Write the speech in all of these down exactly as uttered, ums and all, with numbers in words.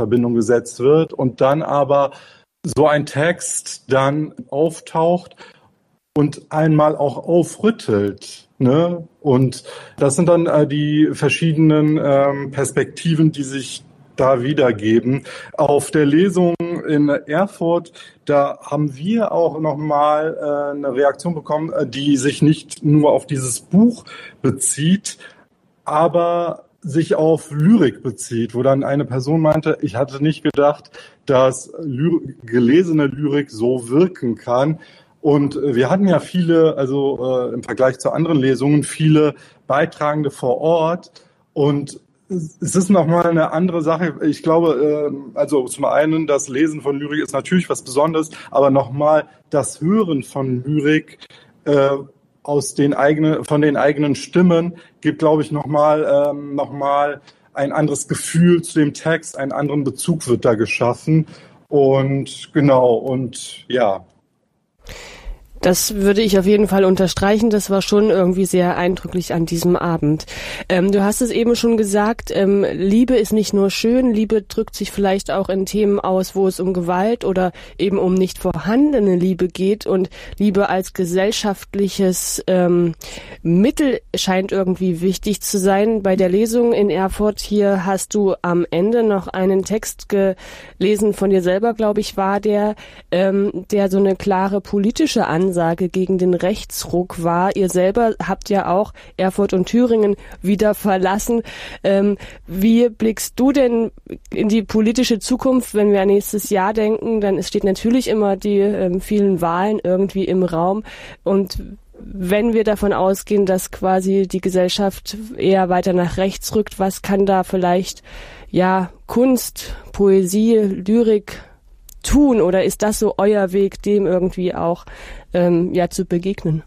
Verbindung gesetzt wird und dann aber so ein Text dann auftaucht und einmal auch aufrüttelt. Ne? Und das sind dann äh, die verschiedenen ähm, Perspektiven, die sich da wiedergeben. Auf der Lesung in Erfurt, da haben wir auch nochmal äh, eine Reaktion bekommen, die sich nicht nur auf dieses Buch bezieht, aber sich auf Lyrik bezieht, wo dann eine Person meinte, ich hatte nicht gedacht, dass Ly- gelesene Lyrik so wirken kann. Und wir hatten ja viele, also äh, im Vergleich zu anderen Lesungen, viele Beitragende vor Ort. Und es ist nochmal eine andere Sache. Ich glaube, äh, also zum einen, das Lesen von Lyrik ist natürlich was Besonderes, aber nochmal das Hören von Lyrik äh, aus den eigenen, von den eigenen Stimmen gibt, glaube ich, nochmal ähm, noch mal ein anderes Gefühl zu dem Text, einen anderen Bezug wird da geschaffen. Und genau, und ja. Das würde ich auf jeden Fall unterstreichen. Das war schon irgendwie sehr eindrücklich an diesem Abend. Ähm, du hast es eben schon gesagt, ähm, Liebe ist nicht nur schön, Liebe drückt sich vielleicht auch in Themen aus, wo es um Gewalt oder eben um nicht vorhandene Liebe geht. Und Liebe als gesellschaftliches ähm, Mittel scheint irgendwie wichtig zu sein. Bei der Lesung in Erfurt hier hast du am Ende noch einen Text gelesen von dir selber, glaube ich, war der, ähm, der so eine klare politische Ansage Ansage gegen den Rechtsruck war. Ihr selber habt ja auch Erfurt und Thüringen wieder verlassen. Ähm, wie blickst du denn in die politische Zukunft, wenn wir an nächstes Jahr denken? Dann es steht natürlich immer die ähm, vielen Wahlen irgendwie im Raum. Und wenn wir davon ausgehen, dass quasi die Gesellschaft eher weiter nach rechts rückt, was kann da vielleicht ja Kunst, Poesie, Lyrik tun, oder ist das so euer Weg, dem irgendwie auch ähm, ja zu begegnen?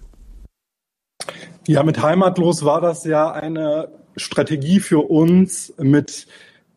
Ja, mit Heimatlos war das ja eine Strategie für uns, mit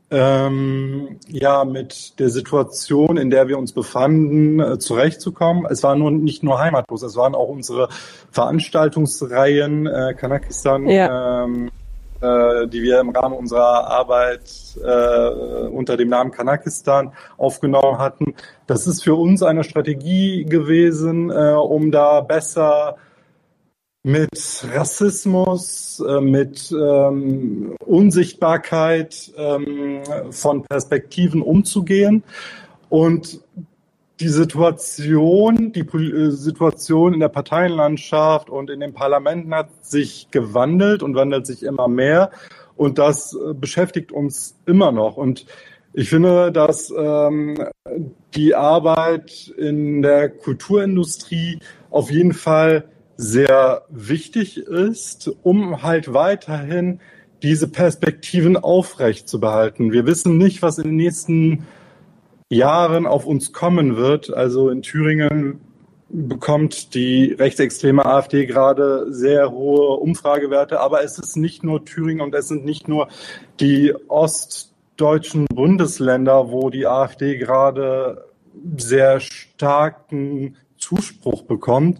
ähm, ja mit der Situation, in der wir uns befanden, äh, zurechtzukommen. Es war nur nicht nur Heimatlos, es waren auch unsere Veranstaltungsreihen, äh, Kanakistan, ja. ähm, die wir im Rahmen unserer Arbeit äh, unter dem Namen Kanakistan aufgenommen hatten. Das ist für uns eine Strategie gewesen, äh, um da besser mit Rassismus, äh, mit ähm, Unsichtbarkeit ähm, von Perspektiven umzugehen. Und die Situation, die Situation in der Parteienlandschaft und in den Parlamenten hat sich gewandelt und wandelt sich immer mehr. Und das beschäftigt uns immer noch. Und ich finde, dass ähm, die Arbeit in der Kulturindustrie auf jeden Fall sehr wichtig ist, um halt weiterhin diese Perspektiven aufrechtzuerhalten. Wir wissen nicht, was in den nächsten Jahren auf uns kommen wird. Also in Thüringen bekommt die rechtsextreme AfD gerade sehr hohe Umfragewerte, aber es ist nicht nur Thüringen und es sind nicht nur die ostdeutschen Bundesländer, wo die AfD gerade sehr starken Zuspruch bekommt.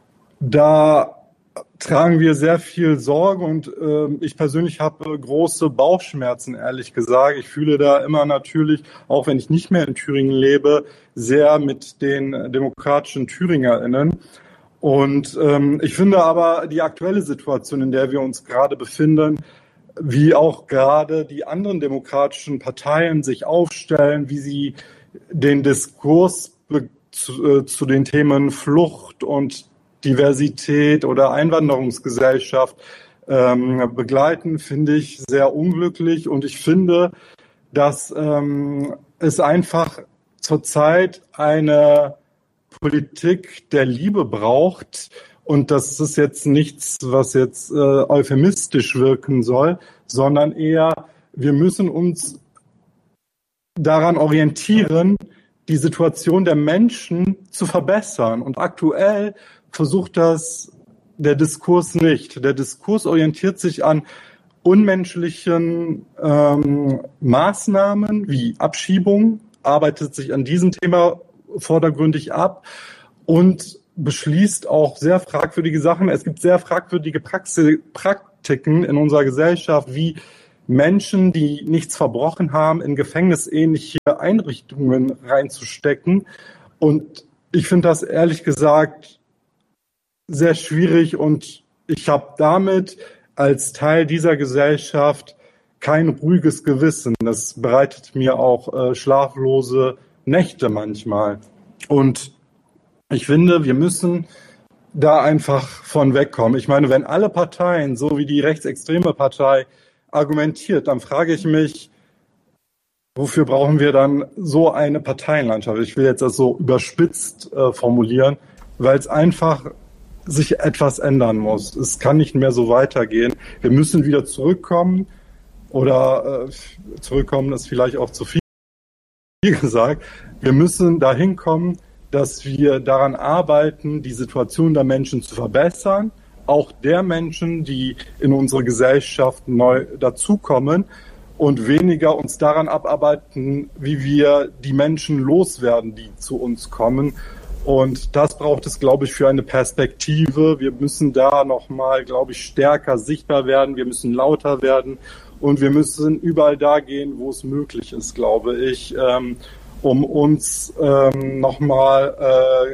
Da tragen wir sehr viel Sorge und äh, ich persönlich habe große Bauchschmerzen, ehrlich gesagt. Ich fühle da immer natürlich, auch wenn ich nicht mehr in Thüringen lebe, sehr mit den demokratischen ThüringerInnen. Und ähm, ich finde aber die aktuelle Situation, in der wir uns gerade befinden, wie auch gerade die anderen demokratischen Parteien sich aufstellen, wie sie den Diskurs be- zu, äh, zu den Themen Flucht und Diversität oder Einwanderungsgesellschaft ähm, begleiten, finde ich sehr unglücklich. Und ich finde, dass ähm, es einfach zurzeit eine Politik der Liebe braucht. Und das ist jetzt nichts, was jetzt äh, euphemistisch wirken soll, sondern eher, wir müssen uns daran orientieren, die Situation der Menschen zu verbessern. Und aktuell versucht das der Diskurs nicht. Der Diskurs orientiert sich an unmenschlichen ähm, Maßnahmen wie Abschiebung, arbeitet sich an diesem Thema vordergründig ab und beschließt auch sehr fragwürdige Sachen. Es gibt sehr fragwürdige Praxi- Praktiken in unserer Gesellschaft, wie Menschen, die nichts verbrochen haben, in gefängnisähnliche Einrichtungen reinzustecken. Und ich finde das ehrlich gesagt sehr schwierig und ich habe damit als Teil dieser Gesellschaft kein ruhiges Gewissen. Das bereitet mir auch äh, schlaflose Nächte manchmal. Und ich finde, wir müssen da einfach von wegkommen. Ich meine, wenn alle Parteien, so wie die rechtsextreme Partei, argumentiert, dann frage ich mich, wofür brauchen wir dann so eine Parteienlandschaft? Ich will jetzt das so überspitzt äh, formulieren, weil es einfach sich etwas ändern muss. Es kann nicht mehr so weitergehen. Wir müssen wieder zurückkommen oder äh, zurückkommen ist vielleicht auch zu viel gesagt. Wir müssen dahin kommen, dass wir daran arbeiten, die Situation der Menschen zu verbessern, auch der Menschen, die in unsere Gesellschaft neu dazukommen und weniger uns daran abarbeiten, wie wir die Menschen loswerden, die zu uns kommen. Und das braucht es, glaube ich, für eine Perspektive. Wir müssen da nochmal, glaube ich, stärker sichtbar werden. Wir müssen lauter werden und wir müssen überall da gehen, wo es möglich ist, glaube ich, ähm, um uns ähm, nochmal äh,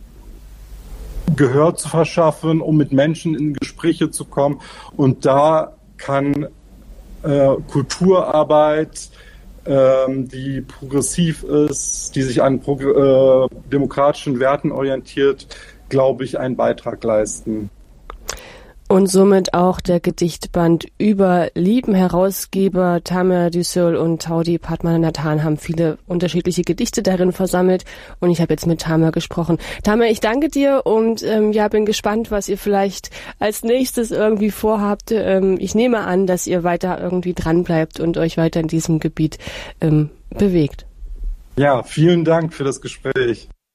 Gehör zu verschaffen, um mit Menschen in Gespräche zu kommen. Und da kann äh, Kulturarbeit, ähm, die progressiv ist, die sich an pro- äh, demokratischen Werten orientiert, glaube ich, einen Beitrag leisten. Und somit auch der Gedichtband über Lieben. Herausgeber Tamer Düssel und Taudi Padmanabhan haben viele unterschiedliche Gedichte darin versammelt und ich habe jetzt mit Tamer gesprochen. Tamer, ich danke dir und ähm, ja, bin gespannt, was ihr vielleicht als nächstes irgendwie vorhabt. Ähm, ich nehme an, dass ihr weiter irgendwie dran bleibt und euch weiter in diesem Gebiet ähm, bewegt. Ja, vielen Dank für das Gespräch.